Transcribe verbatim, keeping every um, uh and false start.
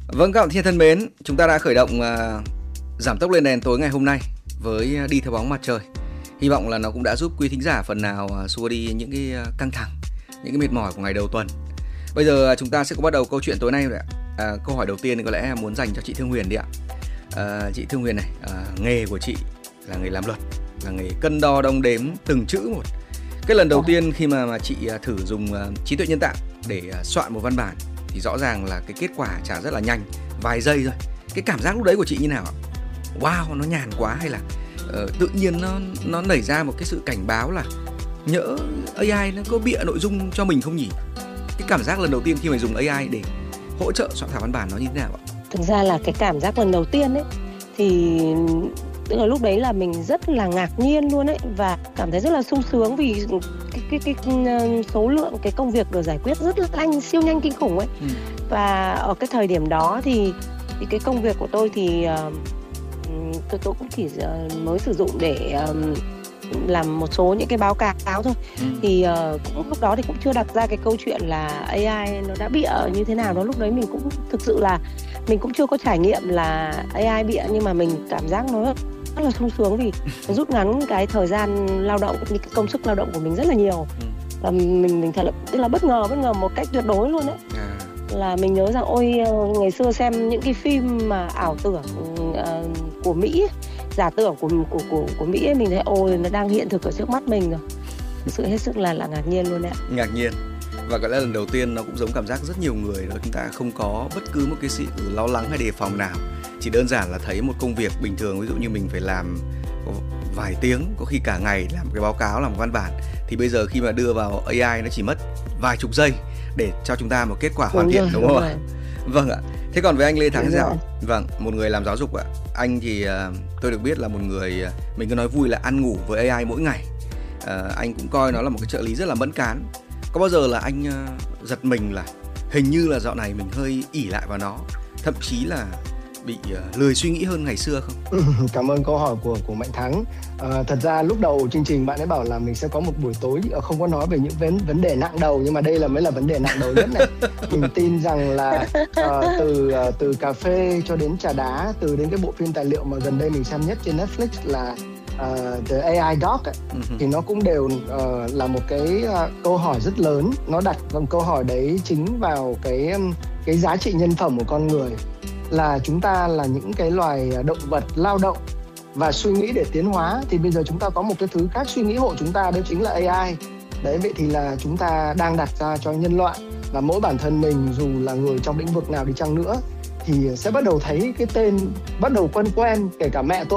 Vâng, các bạn thiên thân mến, chúng ta đã khởi động uh, giảm tốc lên đèn tối ngày hôm nay với đi theo bóng mặt trời. Hy vọng là nó cũng đã giúp quý thính giả phần nào uh, xua đi những cái uh, căng thẳng, những cái mệt mỏi của ngày đầu tuần. Bây giờ uh, chúng ta sẽ có bắt đầu câu chuyện tối nay rồi ạ. Uh, câu hỏi đầu tiên thì có lẽ muốn dành cho chị Thương Huyền đi ạ. Uh, chị Thương Huyền này, uh, nghề của chị là nghề làm luật, là nghề cân đo đong đếm từng chữ một. Cái lần đầu tiên khi mà, mà chị uh, thử dùng uh, trí tuệ nhân tạo để uh, soạn một văn bản thì rõ ràng là cái kết quả trả rất là nhanh, vài giây thôi. Cái cảm giác lúc đấy của chị như nào ạ? Wow, nó nhàn quá, hay là uh, tự nhiên nó nó nảy ra một cái sự cảnh báo là nhỡ a i nó có bịa nội dung cho mình không nhỉ? Cái cảm giác lần đầu tiên khi mà dùng a i để hỗ trợ soạn thảo văn bản nó như thế nào ạ? Thực ra là cái cảm giác lần đầu tiên ấy thì tức là lúc đấy là mình rất là ngạc nhiên luôn ấy, và cảm thấy rất là sung sướng vì cái cái cái, cái số lượng cái công việc được giải quyết rất là nhanh, siêu nhanh kinh khủng ấy. Ừ. Và ở cái thời điểm đó thì, thì cái công việc của tôi thì uh, tôi tôi cũng chỉ uh, mới sử dụng để um, làm một số những cái báo cáo thôi. Ừ. Thì uh, cũng lúc đó thì cũng chưa đặt ra cái câu chuyện là a i nó đã bịa như thế nào đó. Lúc đấy mình cũng thực sự là mình cũng chưa có trải nghiệm là a i bịa, nhưng mà mình cảm giác nó rất là sung sướng vì nó rút ngắn cái thời gian lao động, cái công sức lao động của mình rất là nhiều. Ừ. Và mình mình thật là tức là bất ngờ bất ngờ một cách tuyệt đối luôn đấy. À. Là mình nhớ rằng ôi ngày xưa xem những cái phim mà ảo tưởng uh, của Mỹ ấy, giả tưởng của của của của Mỹ ấy, mình thấy ôi nó đang hiện thực ở trước mắt mình rồi. Thực sự hết sức là là ngạc nhiên luôn đấy ạ. Ngạc nhiên. Và có lẽ lần đầu tiên nó cũng giống cảm giác rất nhiều người đó, chúng ta không có bất cứ một cái sự lo lắng hay đề phòng nào. Chỉ đơn giản là thấy một công việc bình thường, ví dụ như mình phải làm vài tiếng, có khi cả ngày làm cái báo cáo, làm một văn bản, thì bây giờ khi mà đưa vào a i nó chỉ mất vài chục giây để cho chúng ta một kết quả hoàn thiện, đúng, đúng không ạ? Vâng ạ. Thế còn với anh Lê Thắng sao? Vâng, một người làm giáo dục ạ. Anh thì uh, tôi được biết là một người, uh, mình cứ nói vui là ăn ngủ với a i mỗi ngày. Uh, anh cũng coi nó là một cái trợ lý rất là mẫn cán. Có bao giờ là anh uh, giật mình là hình như là dạo này mình hơi ỷ lại vào nó, thậm chí là bị uh, lười suy nghĩ hơn ngày xưa không? Cảm ơn câu hỏi của của Mạnh Thắng. À, thật ra lúc đầu chương trình bạn ấy bảo là mình sẽ có một buổi tối không có nói về những vấn vấn đề nặng đầu, nhưng mà đây là mới là vấn đề nặng đầu nhất này. Mình tin rằng là uh, từ uh, từ cà phê cho đến trà đá, từ đến cái bộ phim tài liệu mà gần đây mình xem nhất trên Netflix là uh, The a i Doc ấy, uh-huh. thì nó cũng đều uh, là một cái uh, câu hỏi rất lớn. Nó đặt một câu hỏi đấy chính vào cái cái giá trị nhân phẩm của con người, là chúng ta là những cái loài động vật lao động và suy nghĩ để tiến hóa. Thì bây giờ chúng ta có một cái thứ khác suy nghĩ hộ chúng ta, đó chính là a i. Đấy, vậy thì là chúng ta đang đặt ra cho nhân loại, và mỗi bản thân mình dù là người trong lĩnh vực nào đi chăng nữa thì sẽ bắt đầu thấy cái tên bắt đầu quen quen, kể cả mẹ tôi